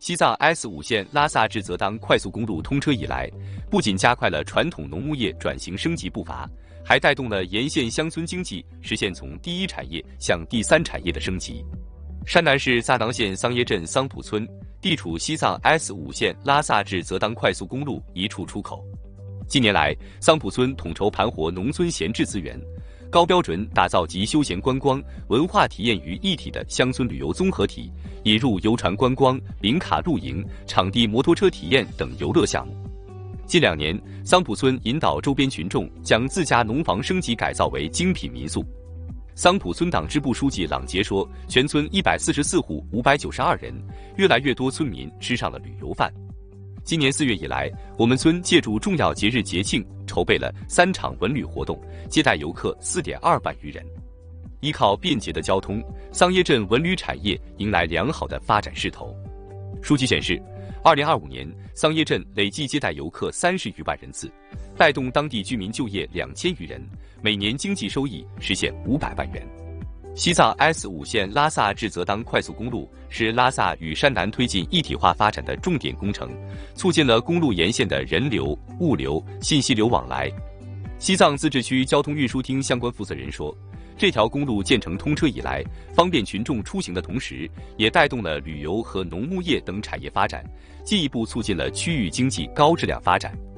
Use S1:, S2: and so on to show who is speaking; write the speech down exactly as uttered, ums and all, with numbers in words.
S1: 西藏 S 五 线拉萨至泽当快速公路通车以来，不仅加快了传统农牧业转型升级步伐，还带动了沿线乡村经济实现从第一产业向第三产业的升级。山南市萨囊县桑耶镇桑普村地处西藏 S 五 线拉萨至泽当快速公路一处出口。近年来，桑普村统筹盘活农村闲置资源，高标准打造集休闲观光、文化体验于一体的乡村旅游综合体，引入游船观光、林卡露营、场地摩托车体验等游乐项目。近两年，桑普村引导周边群众将自家农房升级改造为精品民宿。桑普村党支部书记朗杰说，全村一百四十四户五百九十二人，越来越多村民吃上了旅游饭。今年四月以来，我们村借助重要节日节庆，筹备了三场文旅活动，接待游客 四点二万余人。依靠便捷的交通，桑耶镇文旅产业迎来良好的发展势头。数据显示，二零二五年桑耶镇累计接待游客三十余万人次，带动当地居民就业两千余人，每年经济收益实现五百万元。西藏 S 五 线拉萨至泽当快速公路是拉萨与山南推进一体化发展的重点工程，促进了公路沿线的人流、物流、信息流往来。西藏自治区交通运输厅相关负责人说，这条公路建成通车以来，方便群众出行的同时，也带动了旅游和农牧业等产业发展，进一步促进了区域经济高质量发展。